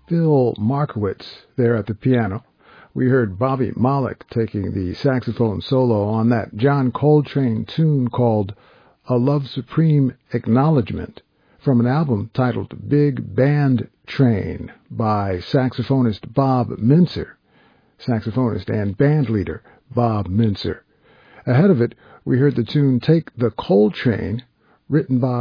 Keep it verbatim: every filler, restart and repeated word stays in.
Phil Markowitz there at the piano. We heard Bobby Malik taking the saxophone solo on that John Coltrane tune called A Love Supreme Acknowledgement from an album titled Big Band Train by saxophonist Bob Mintzer, saxophonist and band leader Bob Mintzer. Ahead of it, we heard the tune Take the Coltrane, written by